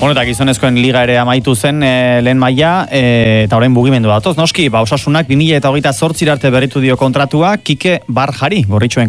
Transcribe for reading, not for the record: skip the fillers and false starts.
Eta gizonezkoen liga ere amaitu zen lehen maila, eta orain mugimendu datoz. Noski, Osasunak 2028 arte berritu dio kontratua Kike Barjari, Gorritxoen